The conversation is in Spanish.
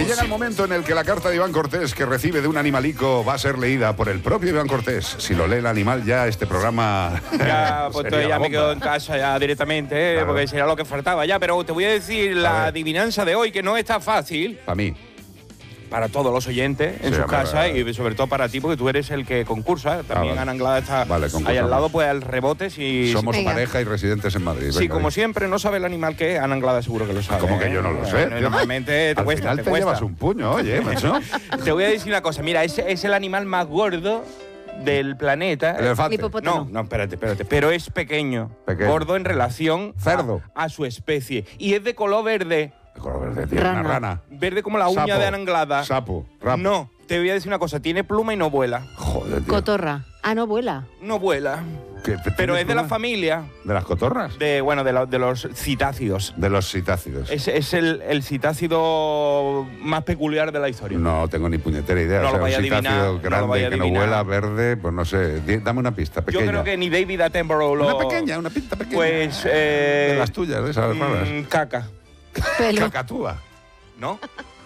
llega el momento en el que la carta de Iván Cortés que recibe de un animalico va a ser leída por el propio Iván Cortés. Si lo lee el animal ya este programa... Ya, pues entonces ya me quedo en casa ya directamente, Claro. porque será lo que faltaba ya. Pero te voy a decir la adivinanza de hoy, que no está fácil. Para mí. Para todos los oyentes en Sí, sus hombre, casas y sobre todo para ti, porque tú eres el que concursa. También vale. Ana Anglada está Vale, ahí concursamos. al lado, pues al rebote. Si, Somos Venga. pareja y residentes en Madrid. sí, Venga, como venga. siempre, no sabe el animal que es. Ana Anglada seguro que lo sabe. ¿Cómo que yo no lo sé? Bueno, normalmente te Al cuesta, final te te cuesta. llevas un puño, oye, macho. Te voy a decir una cosa. Mira, es el animal más gordo del planeta. El elefante. Hipopótamo. No, espérate. Pero es pequeño. Pequeño. Gordo en relación Cerdo. a su especie. Y es de color verde. De color verde, tío, una Rana. rana. Verde como la uña Sapo. de Ana Anglada. Sapo. Rap. No, te voy a decir una cosa. Tiene pluma y no vuela. Joder, tío. Cotorra. Ah, no vuela. No vuela. ¿Qué, Pero tienes es de la pluma? familia ¿De las cotorras? de los citácidos. De los citácidos. Es el citácido más peculiar de la historia. No tengo ni puñetera idea. No O lo sea, vaya a un adivinar, citácido no lo grande vaya a que no adivinar. vuela, verde, pues no sé. Dame una pista Yo pequeña. creo que ni David Attenborough lo... Una pinta pequeña. Pues... de las tuyas, de esas raras. Caca. Pelo. Cacatúa. ¿No?